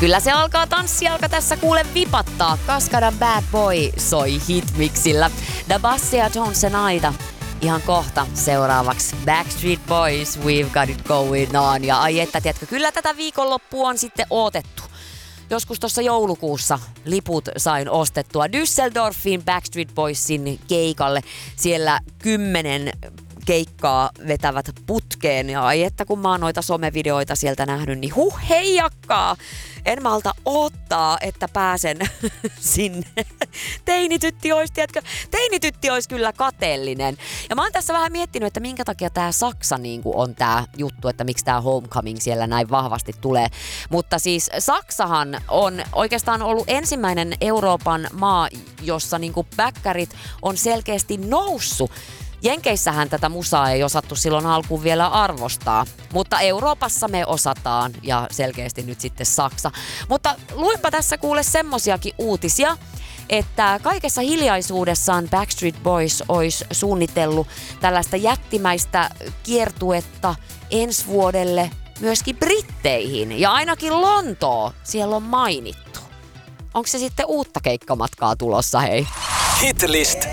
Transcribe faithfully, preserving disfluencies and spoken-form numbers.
Kyllä se alkaa tanssijalka tässä kuule vipattaa. Kaskadan Bad Boy soi hitmixillä. Da Bass ja Jones and Aida. Ihan kohta seuraavaksi Backstreet Boys, We've Got It Going On. Ja ai että, tiedätkö, kyllä tätä viikonloppua on sitten odotettu. Joskus tuossa joulukuussa liput sain ostettua Düsseldorfiin Backstreet Boysin keikalle. Siellä kymmenen keikkaa vetävät putkeen. Ja ai että kun mä oon noita somevideoita sieltä nähnyt, niin huh heijakkaa. En malta odottaa, että pääsen sinne. Teinitytti olisi, tiedätkö? Teinitytti olisi kyllä kateellinen. Ja mä oon tässä vähän miettinyt, että minkä takia tää Saksa niin kuin on tää juttu, että miksi tää Homecoming siellä näin vahvasti tulee. Mutta siis Saksahan on oikeastaan ollut ensimmäinen Euroopan maa, jossa niin kuin bäkkärit on selkeästi noussut. Jenkeissähän tätä musaa ei osattu silloin alkuun vielä arvostaa, mutta Euroopassa me osataan ja selkeästi nyt sitten Saksa. Mutta luinpa tässä kuule semmosiakin uutisia, että kaikessa hiljaisuudessaan Backstreet Boys olisi suunnitellut tällaista jättimäistä kiertuetta ensi vuodelle myöskin Britteihin ja ainakin Lontoo siellä on mainittu. Onko se sitten uutta keikkamatkaa tulossa, hei? Hitlist